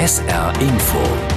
SR Info.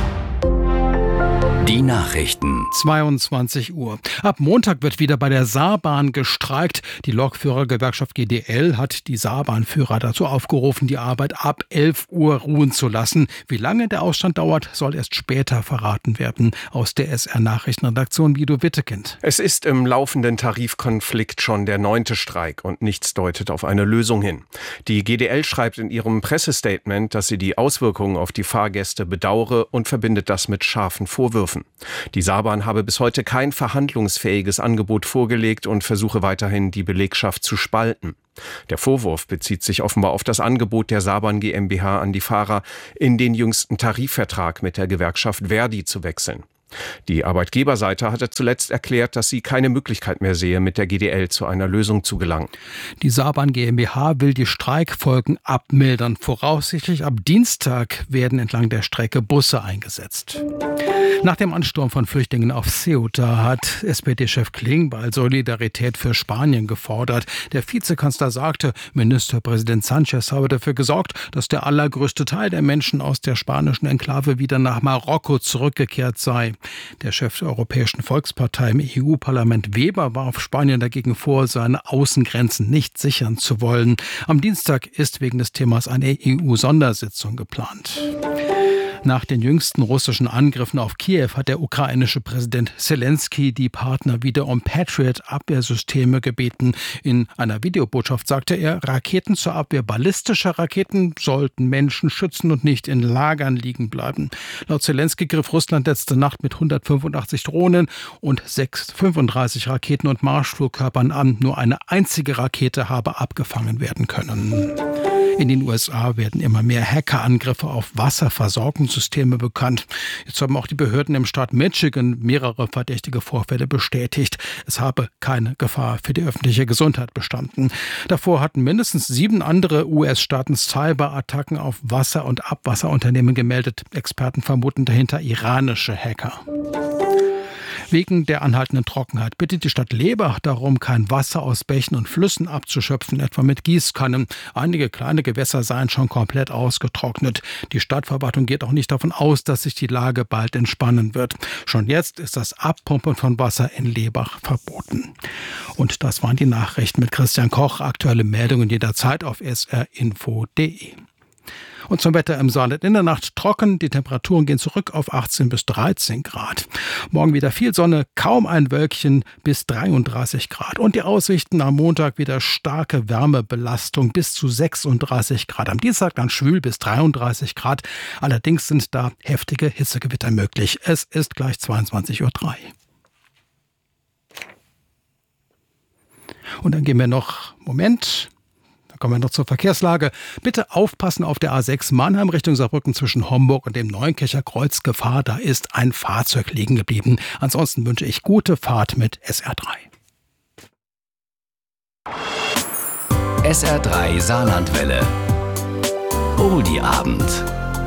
Die Nachrichten. 22 Uhr. Ab Montag wird wieder bei der Saarbahn gestreikt. Die Lokführergewerkschaft GDL hat die Saarbahnführer dazu aufgerufen, die Arbeit ab 11 Uhr ruhen zu lassen. Wie lange der Ausstand dauert, soll erst später verraten werden. Aus der SR-Nachrichtenredaktion Guido Wittekind. Es ist im laufenden Tarifkonflikt schon der 9. Streik und nichts deutet auf eine Lösung hin. Die GDL schreibt in ihrem Pressestatement, dass sie die Auswirkungen auf die Fahrgäste bedauere und verbindet das mit scharfen Vorwürfen. Die Saarbahn habe bis heute kein verhandlungsfähiges Angebot vorgelegt und versuche weiterhin, die Belegschaft zu spalten. Der Vorwurf bezieht sich offenbar auf das Angebot der Saarbahn GmbH an die Fahrer, in den jüngsten Tarifvertrag mit der Gewerkschaft Verdi zu wechseln. Die Arbeitgeberseite hatte zuletzt erklärt, dass sie keine Möglichkeit mehr sehe, mit der GDL zu einer Lösung zu gelangen. Die Saarbahn GmbH will die Streikfolgen abmildern. Voraussichtlich ab Dienstag werden entlang der Strecke Busse eingesetzt. Nach dem Ansturm von Flüchtlingen auf Ceuta hat SPD-Chef Klingbeil Solidarität für Spanien gefordert. Der Vizekanzler sagte, Ministerpräsident Sanchez habe dafür gesorgt, dass der allergrößte Teil der Menschen aus der spanischen Enklave wieder nach Marokko zurückgekehrt sei. Der Chef der Europäischen Volkspartei im EU-Parlament Weber warf Spanien dagegen vor, seine Außengrenzen nicht sichern zu wollen. Am Dienstag ist wegen des Themas eine EU-Sondersitzung geplant. Nach den jüngsten russischen Angriffen auf Kiew hat der ukrainische Präsident Zelensky die Partner wieder um Patriot-Abwehrsysteme gebeten. In einer Videobotschaft sagte er, Raketen zur Abwehr ballistischer Raketen sollten Menschen schützen und nicht in Lagern liegen bleiben. Laut Zelensky griff Russland letzte Nacht mit 185 Drohnen und 35 Raketen und Marschflugkörpern an. Nur eine einzige Rakete habe abgefangen werden können. In den USA werden immer mehr Hackerangriffe auf Wasserversorgungssysteme bekannt. Jetzt haben auch die Behörden im Staat Michigan mehrere verdächtige Vorfälle bestätigt. Es habe keine Gefahr für die öffentliche Gesundheit bestanden. Davor hatten mindestens 7 andere US-Staaten Cyberattacken auf Wasser- und Abwasserunternehmen gemeldet. Experten vermuten dahinter iranische Hacker. Wegen der anhaltenden Trockenheit bittet die Stadt Lebach darum, kein Wasser aus Bächen und Flüssen abzuschöpfen, etwa mit Gießkannen. Einige kleine Gewässer seien schon komplett ausgetrocknet. Die Stadtverwaltung geht auch nicht davon aus, dass sich die Lage bald entspannen wird. Schon jetzt ist das Abpumpen von Wasser in Lebach verboten. Und das waren die Nachrichten mit Christian Koch. Aktuelle Meldungen jederzeit auf srinfo.de. Und zum Wetter im Saarland: in der Nacht trocken, die Temperaturen gehen zurück auf 18 bis 13 Grad. Morgen wieder viel Sonne, kaum ein Wölkchen, bis 33 Grad. Und die Aussichten am Montag wieder starke Wärmebelastung bis zu 36 Grad. Am Dienstag dann schwül bis 33 Grad. Allerdings sind da heftige Hitzegewitter möglich. Es ist gleich 22:03 Uhr. Und dann gehen wir noch, kommen wir noch zur Verkehrslage. Bitte aufpassen auf der A6 Mannheim Richtung Saarbrücken zwischen Homburg und dem Neunkircher Kreuz. Gefahr, da ist ein Fahrzeug liegen geblieben. Ansonsten wünsche ich gute Fahrt mit SR3. SR3 Saarlandwelle. Oldie Abend.